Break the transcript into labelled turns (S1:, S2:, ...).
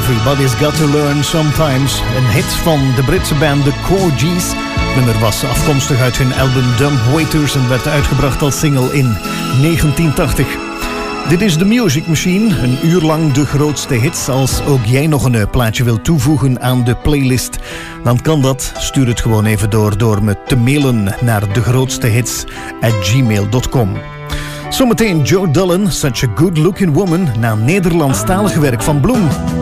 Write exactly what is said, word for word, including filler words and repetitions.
S1: Everybody's Got to Learn Sometimes. Een hit van de Britse band The Core G's. Het nummer was afkomstig uit hun album Dumb Waiters en werd uitgebracht als single in negentien tachtig. Dit is The Music Machine, een uur lang de grootste hits. Als ook jij nog een plaatje wilt toevoegen aan de playlist, dan kan dat. Stuur het gewoon even door door me te mailen naar degrootstehits at gmail dot com. Zometeen Joe Dullen, Such a Good Looking Woman, na Nederlandstalig werk van Bloem.